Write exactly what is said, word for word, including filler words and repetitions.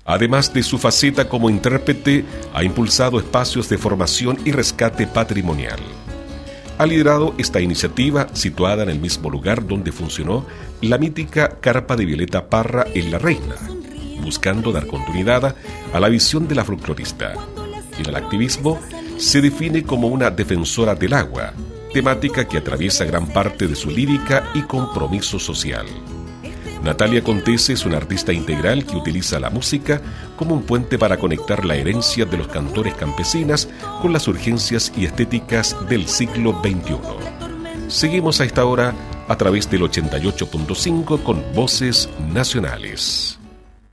Además de su faceta como intérprete, ha impulsado espacios de formación y rescate patrimonial. Ha liderado esta iniciativa situada en el mismo lugar donde funcionó la mítica carpa de Violeta Parra en La Reina, buscando dar continuidad a la visión de la folclorista. En el activismo se define como una defensora del agua, temática que atraviesa gran parte de su lírica y compromiso social. Natalia Contese es una artista integral que utiliza la música como un puente para conectar la herencia de los cantores campesinas con las urgencias y estéticas del siglo veintiuno. Seguimos a esta hora a través del ochenta y ocho punto cinco con Voces Nacionales.